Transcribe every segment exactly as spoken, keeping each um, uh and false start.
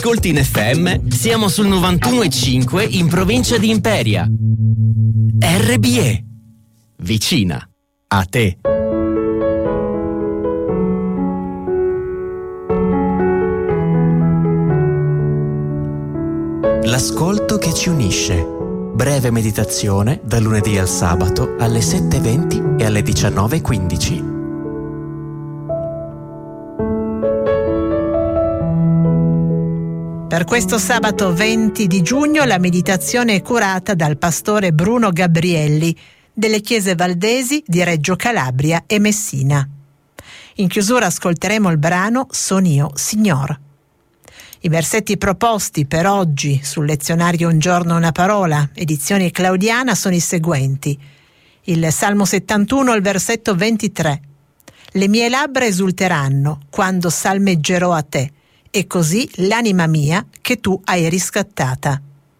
ascolti in F M, siamo sul novantuno e cinque in provincia di Imperia. R B E, vicina a te. L'ascolto che ci unisce. Breve meditazione dal lunedì al sabato alle sette e venti e alle diciannove e quindici. Per questo sabato venti di giugno la meditazione è curata dal pastore Bruno Gabrielli delle chiese valdesi di Reggio Calabria e Messina. In chiusura ascolteremo il brano Son io, Signor. I versetti proposti per oggi sul lezionario Un giorno una parola, edizione Claudiana, sono i seguenti. Il Salmo settantuno, il versetto ventitré. Le mie labbra esulteranno quando salmeggerò a te, e così l'anima mia che tu hai riscattata.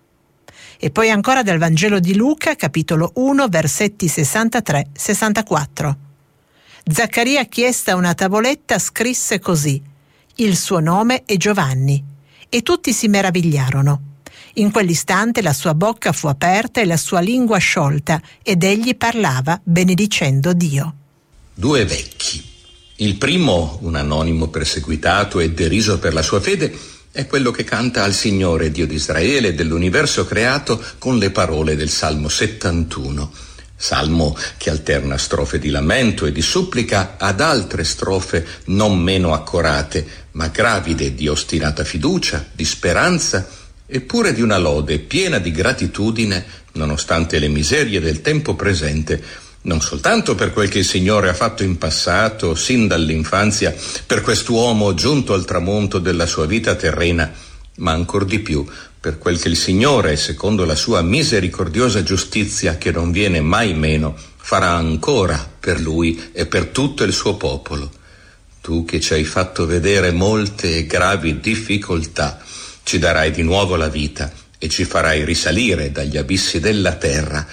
E poi ancora dal Vangelo di Luca, capitolo uno, versetti sessantatré sessantaquattro. Zaccaria, chiesta una tavoletta, scrisse così: il suo nome è Giovanni. E tutti si meravigliarono. In quell'istante la sua bocca fu aperta e la sua lingua sciolta, ed egli parlava benedicendo Dio. Due vecchi. Il primo, un anonimo perseguitato e deriso per la sua fede, è quello che canta al Signore Dio di Israele e dell'universo creato con le parole del Salmo settantuno. Salmo che alterna strofe di lamento e di supplica ad altre strofe non meno accorate, ma gravide di ostinata fiducia, di speranza e pure di una lode piena di gratitudine nonostante le miserie del tempo presente, non soltanto per quel che il Signore ha fatto in passato, sin dall'infanzia, per quest'uomo giunto al tramonto della sua vita terrena, ma ancor di più per quel che il Signore, secondo la sua misericordiosa giustizia che non viene mai meno, farà ancora per lui e per tutto il suo popolo. Tu che ci hai fatto vedere molte e gravi difficoltà, ci darai di nuovo la vita e ci farai risalire dagli abissi della terra.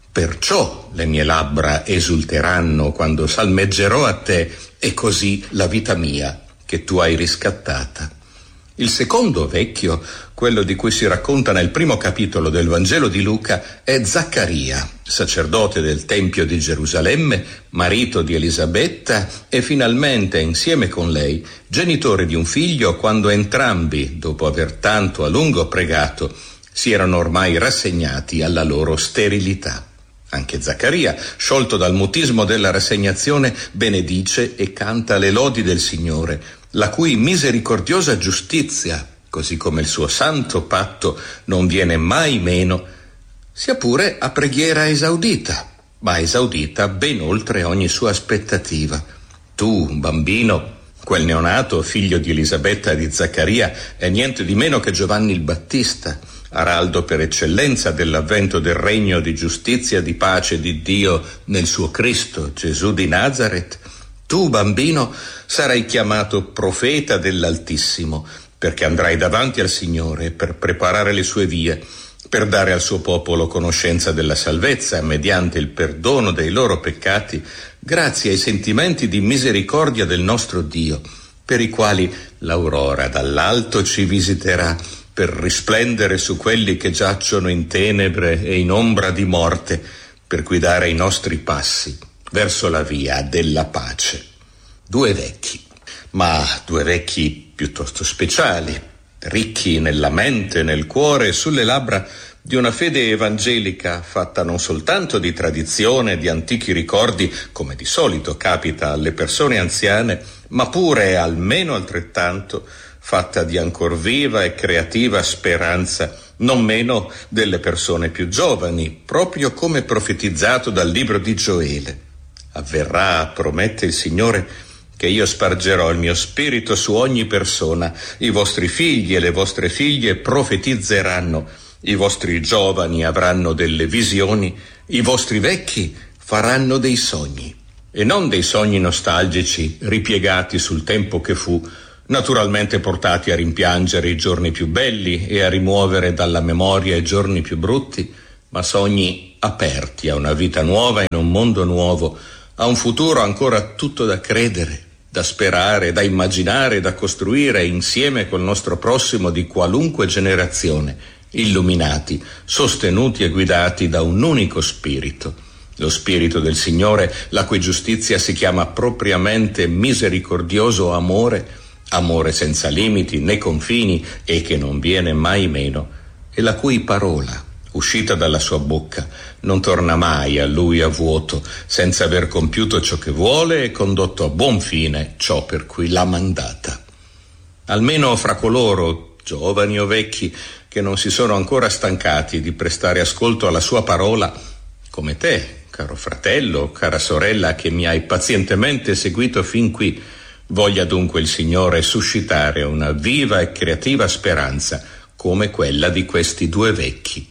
Perciò le mie labbra esulteranno quando salmeggerò a te, e così la vita mia che tu hai riscattata. Il secondo vecchio, quello di cui si racconta nel primo capitolo del Vangelo di Luca, è Zaccaria, sacerdote del Tempio di Gerusalemme, marito di Elisabetta e finalmente, insieme con lei, genitore di un figlio quando entrambi, dopo aver tanto a lungo pregato, si erano ormai rassegnati alla loro sterilità. Anche Zaccaria, sciolto dal mutismo della rassegnazione, benedice e canta le lodi del Signore, la cui misericordiosa giustizia, così come il suo santo patto, non viene mai meno, sia pure a preghiera esaudita, ma esaudita ben oltre ogni sua aspettativa. Tu, bambino, quel neonato, figlio di Elisabetta e di Zaccaria, è niente di meno che Giovanni il Battista, araldo per eccellenza dell'avvento del regno di giustizia e di pace di Dio nel suo Cristo, Gesù di Nazaret. Tu, bambino, sarai chiamato profeta dell'Altissimo, perché andrai davanti al Signore per preparare le sue vie, per dare al suo popolo conoscenza della salvezza mediante il perdono dei loro peccati, grazie ai sentimenti di misericordia del nostro Dio, per i quali l'aurora dall'alto ci visiterà, per risplendere su quelli che giacciono in tenebre e in ombra di morte, per guidare i nostri passi verso la via della pace. Due vecchi, ma due vecchi piuttosto speciali, ricchi nella mente, nel cuore e sulle labbra di una fede evangelica fatta non soltanto di tradizione, di antichi ricordi, come di solito capita alle persone anziane, ma pure, almeno altrettanto, fatta di ancor viva e creativa speranza, non meno delle persone più giovani, proprio come profetizzato dal libro di Gioele. Avverrà, promette il Signore, che io spargerò il mio spirito su ogni persona, i vostri figli e le vostre figlie profetizzeranno, i vostri giovani avranno delle visioni, i vostri vecchi faranno dei sogni, e non dei sogni nostalgici ripiegati sul tempo che fu, naturalmente portati a rimpiangere i giorni più belli e a rimuovere dalla memoria i giorni più brutti, ma sogni aperti a una vita nuova in un mondo nuovo, a un futuro ancora tutto da credere, da sperare, da immaginare, da costruire insieme col nostro prossimo di qualunque generazione, illuminati, sostenuti e guidati da un unico spirito, lo spirito del Signore, la cui giustizia si chiama propriamente misericordioso amore, amore senza limiti né confini e che non viene mai meno, e la cui parola, uscita dalla sua bocca, non torna mai a lui a vuoto, senza aver compiuto ciò che vuole e condotto a buon fine ciò per cui l'ha mandata. Almeno fra coloro, giovani o vecchi, che non si sono ancora stancati di prestare ascolto alla sua parola, come te, caro fratello, cara sorella, che mi hai pazientemente seguito fin qui, voglia dunque il Signore suscitare una viva e creativa speranza come quella di questi due vecchi.